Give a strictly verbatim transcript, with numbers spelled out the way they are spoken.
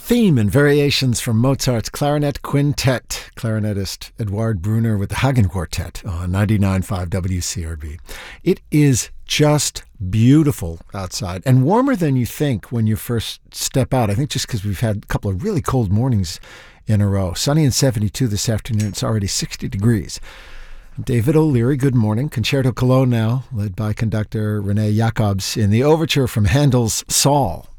theme and variations from Mozart's Clarinet Quintet. Clarinetist Eduard Brunner with the Hagen Quartet on ninety-nine point five W C R B. It is just beautiful outside and warmer than you think when you first step out. I think just because we've had a couple of really cold mornings in a row. Sunny and seventy-two this afternoon. It's already sixty degrees. I'm David O'Leary. Good morning. Concerto Cologne now, led by conductor René Jacobs in the overture from Handel's Saul.